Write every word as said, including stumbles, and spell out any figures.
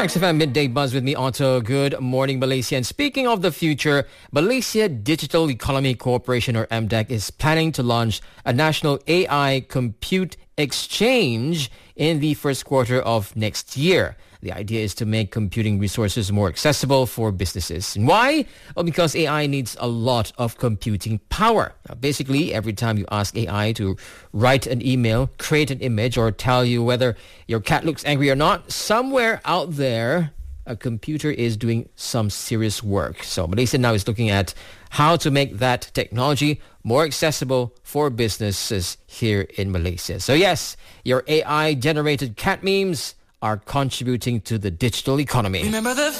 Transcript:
Tracks F M Midday Buzz with me, Otto. Good morning, Malaysia. And speaking of the future, Malaysia Digital Economy Corporation, or M D E C, is planning to launch a national A I compute exchange in the first quarter of next year. The idea is to make computing resources more accessible for businesses. And why? Well, because A I needs a lot of computing power. Now, basically, every time you ask A I to write an email, create an image, or tell you whether your cat looks angry or not, somewhere out there, a computer is doing some serious work. So Malaysia now is looking at how to make that technology more accessible for businesses here in Malaysia. So yes, your A I-generated cat memes are contributing to the digital economy. Remember the